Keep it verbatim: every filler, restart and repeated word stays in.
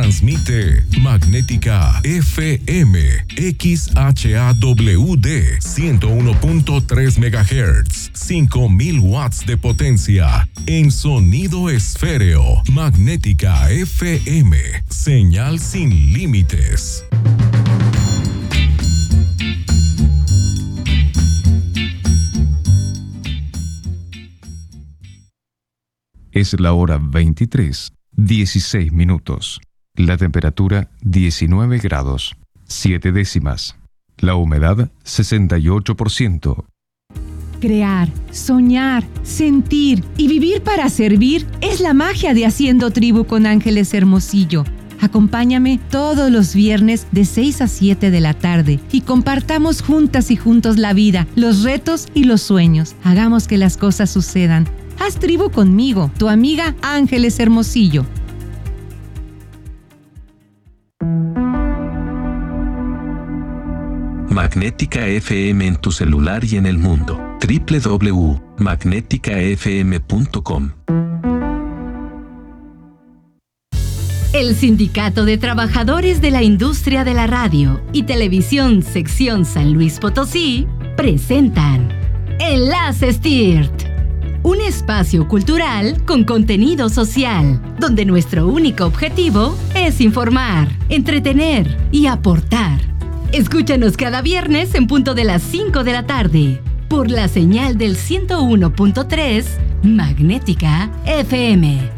Transmite Magnética F M X H A W D ciento uno punto tres megahertz, cinco mil watts de potencia en sonido esféreo. Magnética F M, señal sin límites. Es la hora veintitrés, dieciséis minutos. La temperatura diecinueve grados, siete décimas. La humedad sesenta y ocho por ciento. Crear, soñar, sentir y vivir para servir es la magia de Haciendo Tribu con Ángeles Hermosillo. Acompáñame todos los viernes de seis a siete de la tarde y compartamos juntas y juntos la vida, los retos y los sueños. Hagamos que las cosas sucedan. Haz tribu conmigo, tu amiga Ángeles Hermosillo. Magnética F M en tu celular y en el mundo. doble u doble u doble u punto magnética f m punto com. El Sindicato de Trabajadores de la Industria de la Radio y Televisión Sección San Luis Potosí presentan Enlaces T I R T. Un espacio cultural con contenido social, donde nuestro único objetivo es informar, entretener y aportar. Escúchanos cada viernes en punto de las cinco de la tarde, por la señal del ciento uno punto tres Magnética F M.